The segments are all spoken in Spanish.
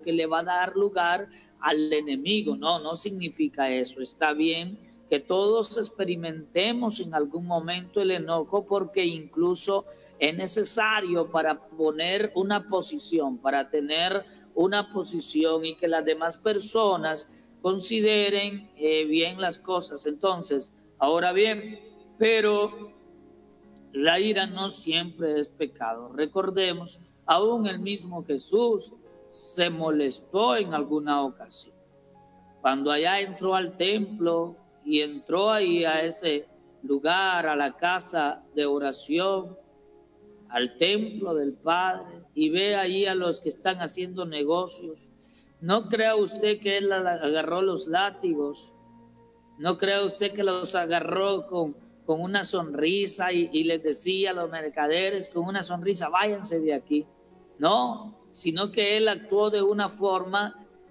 que le va a dar lugar al enemigo. No, no significa eso. Está bien que todos experimentemos en algún momento el enojo, porque incluso es necesario para poner una posición, para tener una posición y que las demás personas consideren bien las cosas. Entonces, ahora bien, pero la ira no siempre es pecado. Recordemos, aún el mismo Jesús se molestó en alguna ocasión. Cuando allá entró al templo y entró ahí a ese lugar, a la casa de oración, al templo del Padre, y ve allí a los que están haciendo negocios, no crea usted que él agarró los látigos, no crea usted que los agarró con una sonrisa y les decía a los mercaderes con una sonrisa, váyanse de aquí. No, sino que él actuó de una forma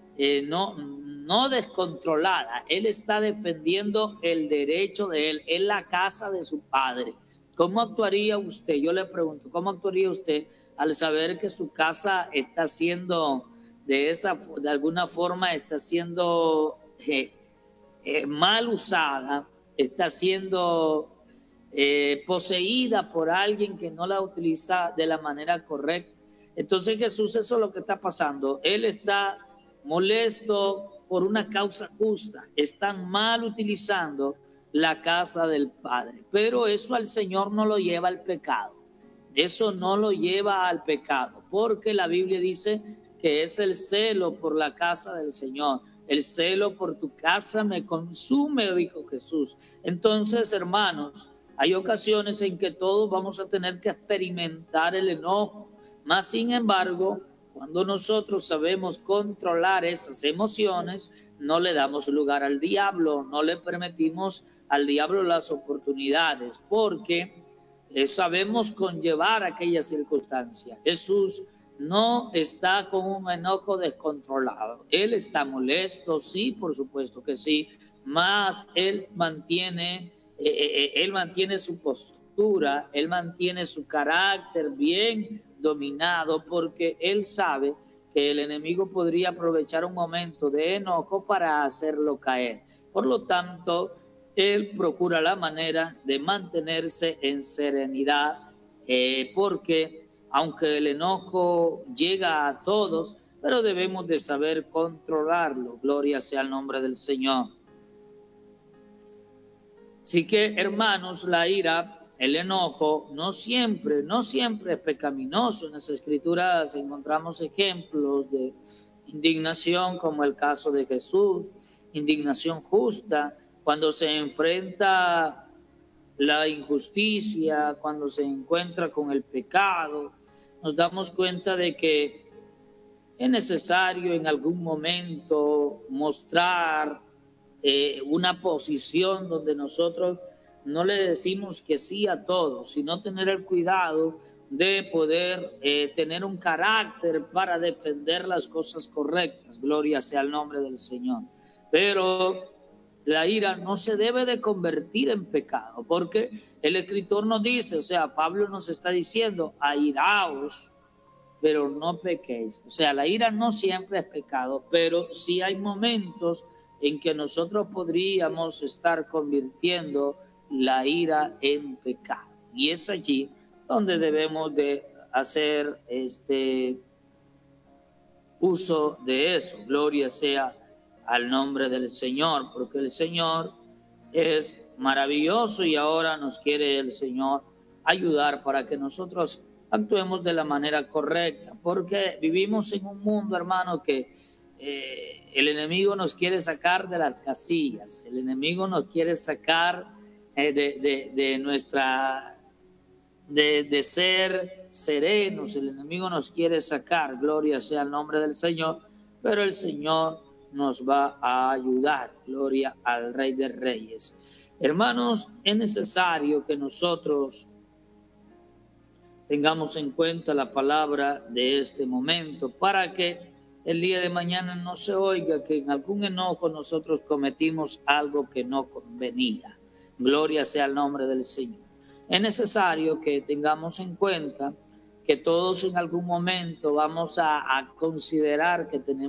no descontrolada. Él está defendiendo el derecho de él, es la casa de su padre. ¿Cómo actuaría usted? Yo le pregunto, ¿cómo actuaría usted al saber que su casa está siendo de alguna forma está siendo mal usada, está siendo poseída por alguien que no la utiliza de la manera correcta? Entonces Jesús, eso es lo que está pasando. Él está molesto por una causa justa. Están mal utilizando la casa del Padre. Pero eso al Señor no lo lleva al pecado. Eso no lo lleva al pecado, porque la Biblia dice que es el celo por la casa del Señor. El celo por tu casa me consume, dijo Jesús. Entonces, hermanos, hay ocasiones en que todos vamos a tener que experimentar el enojo. Mas, sin embargo, cuando nosotros sabemos controlar esas emociones, no le damos lugar al diablo, no le permitimos al diablo las oportunidades, porque sabemos conllevar aquella circunstancia. Jesús no está con un enojo descontrolado. Él está molesto, sí, por supuesto que sí, mas él mantiene su postura, él mantiene su carácter bien dominado, porque él sabe que el enemigo podría aprovechar un momento de enojo para hacerlo caer. Por lo tanto, él procura la manera de mantenerse en serenidad, porque aunque el enojo llega a todos, pero debemos de saber controlarlo. Gloria sea el nombre del Señor. Así que, hermanos, la ira, el enojo, no siempre es pecaminoso. En las Escrituras encontramos ejemplos de indignación, como el caso de Jesús, indignación justa, cuando se enfrenta la injusticia, cuando se encuentra con el pecado. Nos damos cuenta de que es necesario en algún momento mostrar una posición donde nosotros no le decimos que sí a todos, sino tener el cuidado de poder tener un carácter para defender las cosas correctas. Gloria sea el nombre del Señor. Pero la ira no se debe de convertir en pecado, porque el escritor nos dice, o sea, Pablo nos está diciendo, airaos, pero no pequéis. O sea, la ira no siempre es pecado, pero sí hay momentos en que nosotros podríamos estar convirtiendo la ira en pecado. Y es allí donde debemos de hacer uso de eso. Gloria sea al nombre del Señor, porque el Señor es maravilloso y ahora nos quiere el Señor ayudar para que nosotros actuemos de la manera correcta, porque vivimos en un mundo, hermano, que el enemigo nos quiere sacar de las casillas, el enemigo nos quiere sacar de ser serenos, el enemigo nos quiere sacar, gloria sea el nombre del Señor, pero el Señor nos va a ayudar, gloria al Rey de Reyes. Hermanos, es necesario que nosotros tengamos en cuenta la palabra de este momento para que el día de mañana no se oiga que en algún enojo nosotros cometimos algo que no convenía. Gloria sea el nombre del Señor. Es necesario que tengamos en cuenta que todos en algún momento vamos a considerar que tenemos